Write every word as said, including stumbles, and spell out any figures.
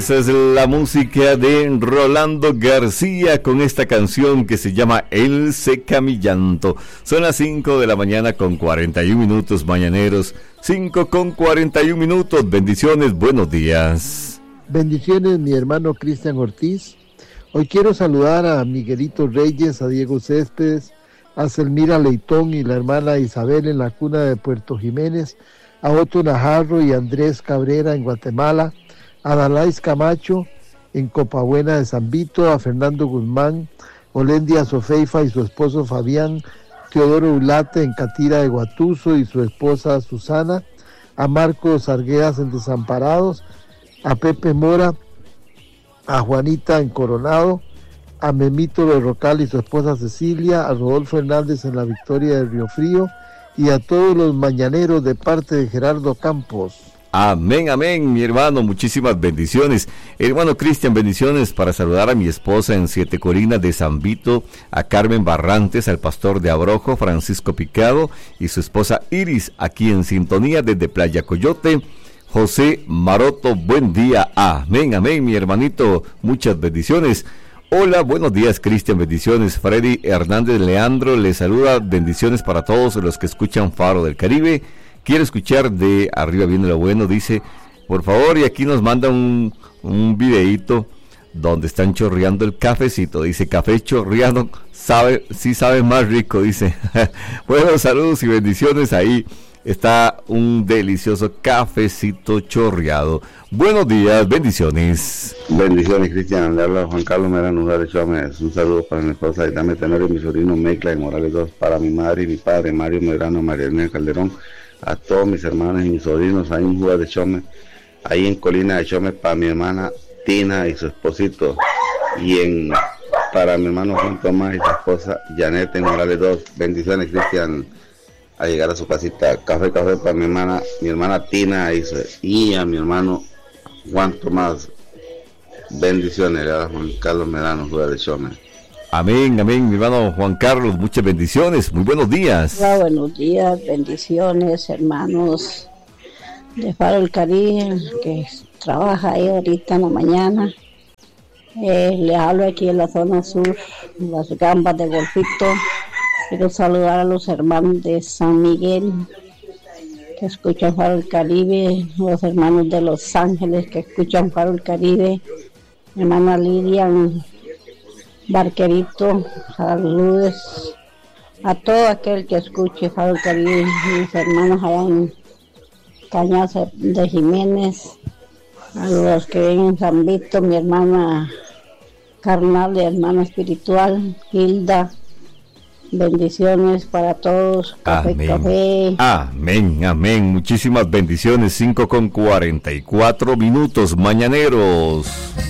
Esa es la música de Rolando García con esta canción que se llama El Seca Mi Llanto. Son las cinco de la mañana con cuarenta y un minutos mañaneros. cinco con cuarenta y un minutos. Bendiciones, buenos días. Bendiciones, mi hermano Cristian Ortiz. Hoy quiero saludar a Miguelito Reyes, a Diego Céspedes, a Selmira Leitón y la hermana Isabel en la cuna de Puerto Jiménez, a Otto Najarro y Andrés Cabrera en Guatemala, a Dalais Camacho en Copabuena de San Vito, a Fernando Guzmán, Olendia Sofeifa y su esposo Fabián, Teodoro Ulate en Catira de Guatuso y su esposa Susana, a Marcos Arguedas en Desamparados, a Pepe Mora, a Juanita en Coronado, a Memito Berrocal y su esposa Cecilia, a Rodolfo Hernández en la Victoria de Río Frío y a todos los mañaneros de parte de Gerardo Campos. Amén, amén, mi hermano, muchísimas bendiciones. Hermano Cristian, bendiciones para saludar a mi esposa en Siete Colinas de San Vito, a Carmen Barrantes, al pastor de Abrojo, Francisco Picado, y su esposa Iris, aquí en sintonía desde Playa Coyote. José Maroto, buen día. Amén, amén, mi hermanito, muchas bendiciones. Hola, buenos días, Cristian, bendiciones. Freddy Hernández Leandro le saluda, bendiciones para todos los que escuchan Faro del Caribe. Quiero escuchar de Arriba Viene lo Bueno, dice, por favor, y aquí nos manda un, un videíto donde están chorreando el cafecito, dice, café chorreando, sabe, sí sabe más rico, dice. Bueno, saludos y bendiciones, ahí está un delicioso cafecito chorreado. Buenos días, bendiciones. Bendiciones, Cristian, le habla Juan Carlos Merano de Chómez, un saludo para mi esposa Itame Tenor y mi sobrino Mecla en Morales dos, para mi madre y mi padre Mario Medrano, María Elena Calderón, a todos mis hermanos y mis sobrinos ahí en Juga de Chome, ahí en Colina de Chome, para mi hermana Tina y su esposito, y en para mi hermano Juan Tomás y su esposa Janet en Morales dos. Bendiciones, Cristian, a llegar a su casita. Café, café para mi hermana, mi hermana Tina y, su, y a mi hermano Juan Tomás. Bendiciones, le da Juan Carlos Medano, Juga de Chome. Amén, amén, mi hermano Juan Carlos, muchas bendiciones, muy buenos días. Hola, buenos días, bendiciones, hermanos de Faro del Caribe, que trabaja ahí ahorita en la mañana. Eh, les hablo aquí en la zona sur, las gambas de Golfito. Quiero saludar a los hermanos de San Miguel, que escuchan Faro del Caribe, los hermanos de Los Ángeles, que escuchan Faro del Caribe, mi hermana Lidian Barquerito, saludos a todo aquel que escuche Faro del Caribe, mis hermanos allá en Cañas de Jiménez, a los que ven en San Vito, mi hermana carnal y hermana espiritual, Hilda. Bendiciones para todos. Café, amén. Café. Amén, amén. Muchísimas bendiciones. cinco con cuarenta y cuatro minutos mañaneros.